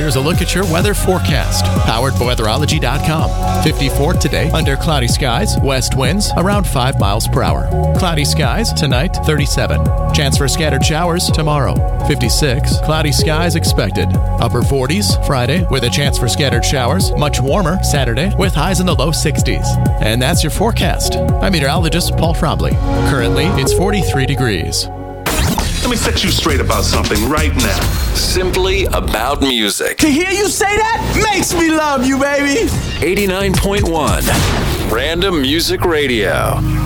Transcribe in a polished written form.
Here's a look at your weather forecast, powered by weatherology.com. 54 today, under cloudy skies, west winds around 5 miles per hour. Cloudy skies tonight, 37. Chance for scattered showers tomorrow, 56. Cloudy skies expected. Upper 40s Friday with a chance for scattered showers. Much warmer Saturday with highs in the low 60s. And that's your forecast. I'm meteorologist Paul Frombley. Currently, it's 43 degrees. Let me set you straight about something right now. Simply about music. To hear you say that makes me love you, baby. 89.1 Random Music Radio.